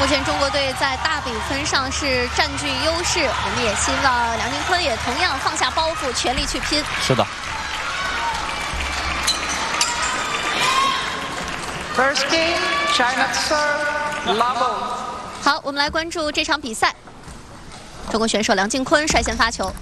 目前中国队在大比分上是占据优势，我们也希望梁靖昆也同样放下包袱，全力去拼。 是的。 First game, China serve, Labo. 好，我们来关注这场比赛。中国选手梁靖昆率先发球。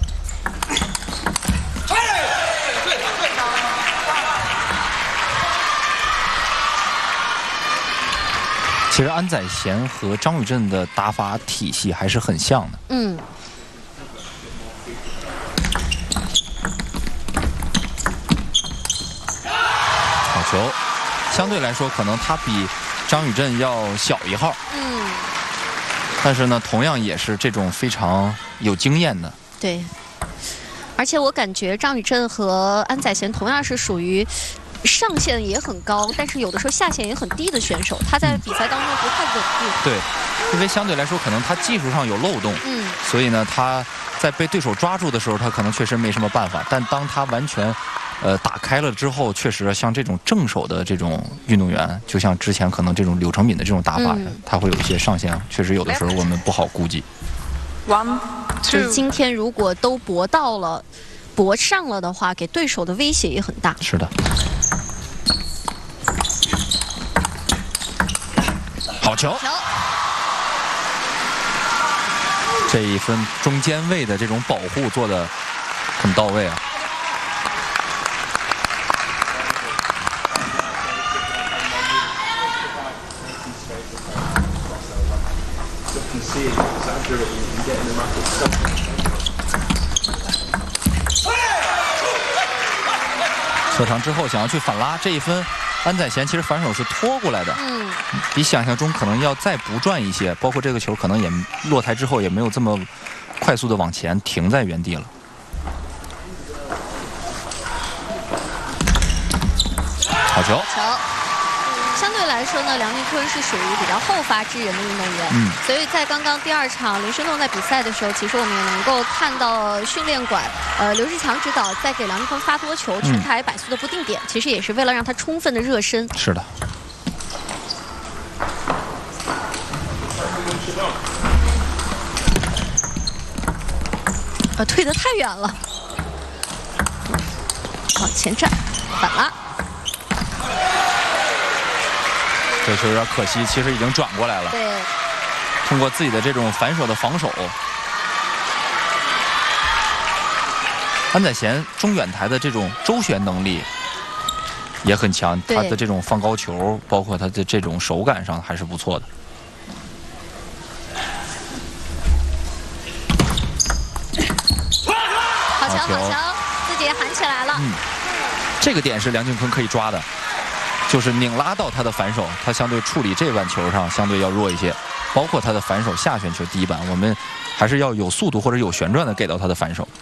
其实安宰贤和张宇镇的打法体系还是很像的。 嗯。 好球，相对来说可能他比张宇镇要小1号。 嗯。 但是呢，同样也是这种非常有经验的。 对。而且我感觉张宇镇和安宰贤同样是属于。上限也很高，但是有的时候下限也很低的选手，他在比赛当中不太稳定。 对，因为相对来说，可能他技术上有漏洞，所以呢，他在被对手抓住的时候，他可能确实没什么办法。但当他完全，打开了之后，确实像这种正手的这种运动员，就像之前可能这种柳成敏的这种打法，他会有一些上限，确实有的时候我们不好估计。 就是今天如果都搏到了、搏上了的话，给对手的威胁也很大。 是的。好球！这一分中间位的这种保护做得很到位啊。侧长之后想要去反拉，这一分安宰贤其实反手是拖过来的，比想象中可能要再不转一些，包括这个球可能也落台之后也没有这么快速的往前停在原地了。好球！ 相对来说呢，梁靖昆是属于比较后发制人的运动员，所以在刚刚第2场林轩栋在比赛的时候，其实我们也能够看到训练馆，刘志强指导在给梁靖昆发多球，全台摆速的不定点，其实也是为了让他充分的热身。 是的。 退得太远了，往前站，反拉。 这球有点可惜，其实已经转过来了。 对。 通过自己的这种反手的防守，安宰贤中远台的这种周旋能力也很强，他的这种放高球，包括他的这种手感上还是不错的。 好球，好球，自己也喊起来了。 这个点是梁靖昆可以抓的。就是拧拉到他的反手，他相对处理这板球上相对要弱一些，包括他的反手下旋球第一板，我们还是要有速度或者有旋转的给到他的反手。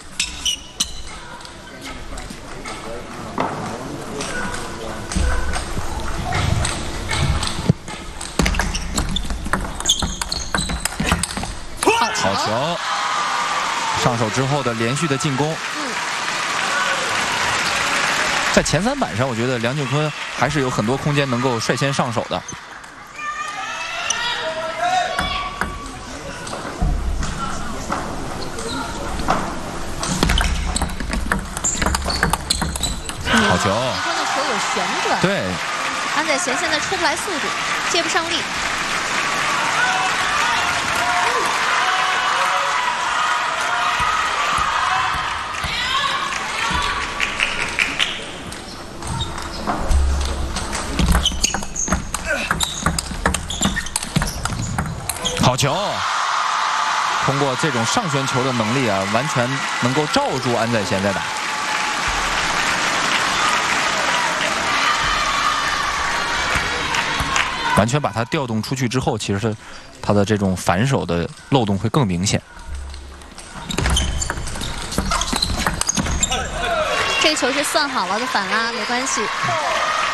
好球！上手之后的连续的进攻。在前3板上，我觉得梁靖昆还是有很多空间能够率先上手的。好球！ 梁靖昆的球有旋转， 对， 安宰贤现在出不来速度，接不上力。 好球！通过这种上旋球的能力啊，完全能够罩住安宰贤在打。完全把它调动出去之后，其实他的这种反手的漏洞会更明显。 这球是算好了的反拉，没关系。